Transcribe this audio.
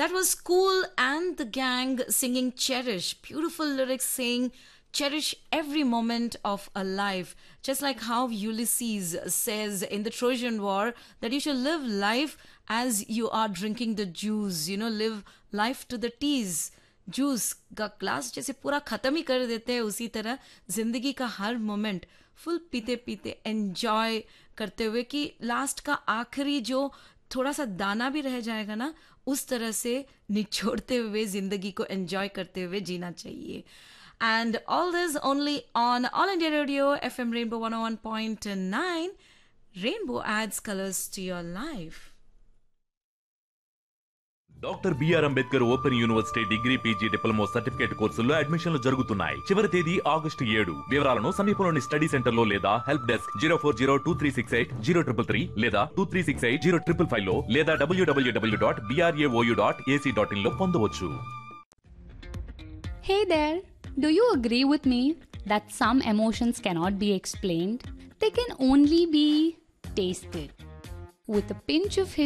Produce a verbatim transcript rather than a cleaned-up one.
That was Kool and the Gang singing Cherish. Beautiful lyrics saying, cherish every moment of a life. Just like how Ulysses says in the Trojan War that you should live life as you are drinking the juice. You know, live life to the teas. Juice का glass जैसे पूरा ख़त्म ही कर देते हैं, उसी तरह ज़िंदगी का हर मोमेंट फुल पीते पीते एन्जॉय करते हुए कि लास्ट का आखिरी जो थोड़ा सा दाना भी रह जाएगा ना, उस तरह से निचोड़ते हुए ज़िंदगी को एन्जॉय करते हुए जीना चाहिए. And all this only on All India Radio, F M Rainbow one oh one point nine. Rainbow adds colors to your life. Doctor BR Ambedkar open university degree PG diploma certificate కోర్సుల్లో అడ్మిషన్లు జరుగుతున్నాయి. చివరి తేదీ August ఏడు. వివరాలను సమీపంలోని study centre లో లేదా help desk zero four zero two three six eight zero triple three లేదా two three six eight zero triple five లో లేదా డబ్ల్యూడబ్ల్యూడబ్ల్యూ dot BRAOU dot AC dot in లో పొందవచ్చు. Hey there, do you agree with me that some emotions cannot be explained? They can only be tasted. With a pinch of